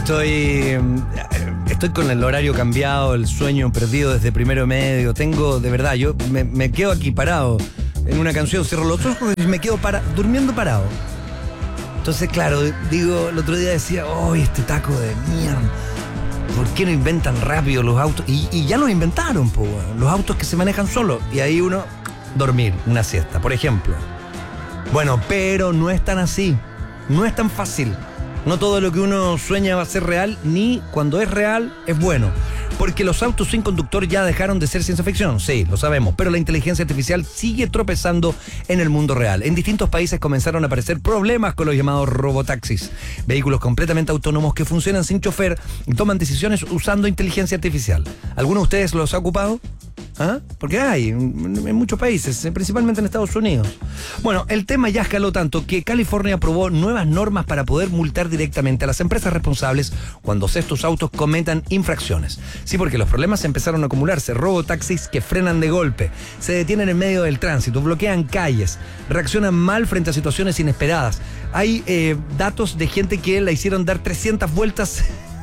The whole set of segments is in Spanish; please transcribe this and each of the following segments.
Estoy con el horario cambiado, el sueño perdido desde primero medio. De verdad, yo me quedo aquí parado en una canción, cierro los ojos y me quedo durmiendo parado. Entonces, claro, digo, el otro día decía, este taco de mierda. ¿Por qué no inventan rápido los autos? Y ya los inventaron, los autos que se manejan solos. Y ahí uno, dormir, una siesta, por ejemplo. Bueno, pero no es tan así. No es tan fácil. No todo lo que uno sueña va a ser real, ni cuando es real es bueno. Porque los autos sin conductor ya dejaron de ser ciencia ficción, sí, lo sabemos, pero la inteligencia artificial sigue tropezando en el mundo real. En distintos países comenzaron a aparecer problemas con los llamados robotaxis, vehículos completamente autónomos que funcionan sin chofer y toman decisiones usando inteligencia artificial. ¿Alguno de ustedes los ha ocupado? ¿Ah? Porque hay en muchos países, principalmente en Estados Unidos. Bueno, el tema ya escaló tanto que California aprobó nuevas normas para poder multar directamente a las empresas responsables cuando estos autos cometan infracciones. Sí, porque los problemas empezaron a acumularse. Robotaxis que frenan de golpe, se detienen en medio del tránsito, bloquean calles, reaccionan mal frente a situaciones inesperadas. Hay datos de gente que la hicieron dar 300 vueltas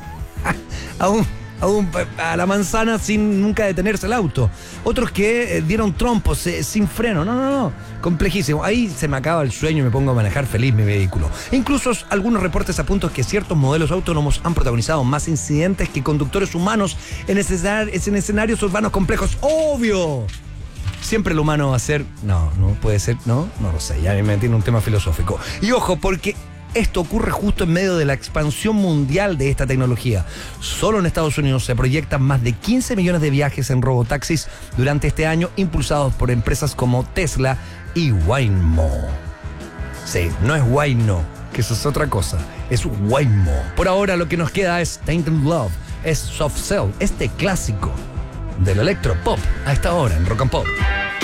a la manzana sin nunca detenerse el auto. Otros que dieron trompos sin freno. No. Complejísimo. Ahí se me acaba el sueño y me pongo a manejar feliz mi vehículo. Incluso algunos reportes apuntan que ciertos modelos autónomos han protagonizado más incidentes que conductores humanos en escenarios urbanos complejos. ¡Obvio! Siempre el humano va a ser... No puede ser, no lo sé. Ya me metí en un tema filosófico. Y ojo, porque esto ocurre justo en medio de la expansión mundial de esta tecnología. Solo en Estados Unidos se proyectan más de 15 millones de viajes en robotaxis durante este año, impulsados por empresas como Tesla y Waymo. Sí, no es Wayno, que eso es otra cosa, es Waymo. Por ahora lo que nos queda es Tainted Love, es Soft Cell, este clásico del electropop a esta hora en Rock and Pop.